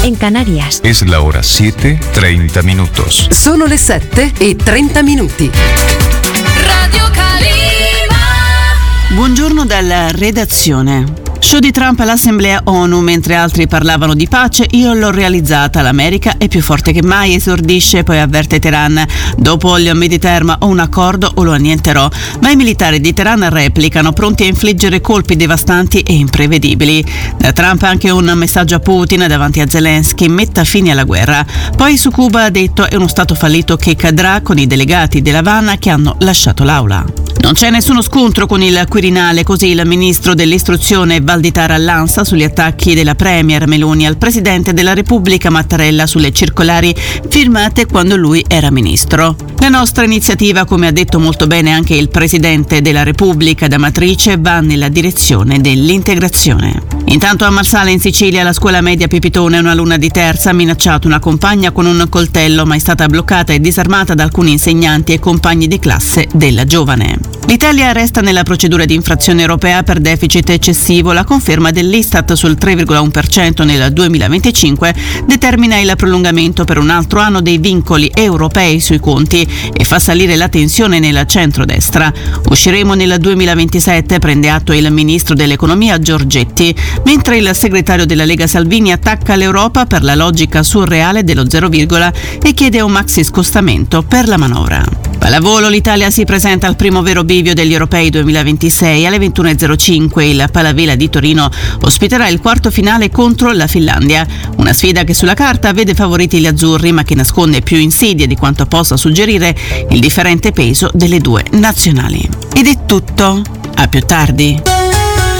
en Canarias. Es la hora 7:30 minutos. Sono le 7:30. Radio Calima. Buongiorno dalla redazione. Show di Trump all'Assemblea ONU. Mentre altri parlavano di pace, io l'ho realizzata. L'America è più forte che mai, esordisce, poi avverte Teheran. Dopo il mid-term o un accordo o lo annienterò. Ma i militari di Teheran replicano, pronti a infliggere colpi devastanti e imprevedibili. Da Trump anche un messaggio a Putin davanti a Zelensky: metta fine alla guerra. Poi su Cuba ha detto: è uno stato fallito che cadrà, con i delegati dell'Havana che hanno lasciato l'aula. Non c'è nessuno scontro con il Quirinale, così il ministro dell'istruzione Valditara all'ANSA sugli attacchi della premier Meloni al presidente della Repubblica Mattarella sulle circolari firmate quando lui era ministro. La nostra iniziativa, come ha detto molto bene anche il presidente della Repubblica D'Amatrice, va nella direzione dell'integrazione. Intanto a Marsala in Sicilia, la scuola media Pipitone, una alunna di terza ha minacciato una compagna con un coltello, ma è stata bloccata e disarmata da alcuni insegnanti e compagni di classe della giovane. L'Italia resta nella procedura di infrazione europea per deficit eccessivo. La conferma dell'Istat sul 3,1% nel 2025 determina il prolungamento per un altro anno dei vincoli europei sui conti e fa salire la tensione nel centrodestra. Usciremo nel 2027, prende atto il ministro dell'economia Giorgetti, mentre il segretario della Lega Salvini attacca l'Europa per la logica surreale dello zero virgola e chiede un maxi scostamento per la manovra. Pallavolo, l'Italia si presenta al primo vero bivio degli Europei 2026 alle 21:05. Il Palavela di Torino ospiterà il quarto finale contro la Finlandia. Una sfida che sulla carta vede favoriti gli azzurri, ma che nasconde più insidie di quanto possa suggerire il differente peso delle due nazionali. Ed è tutto. A più tardi.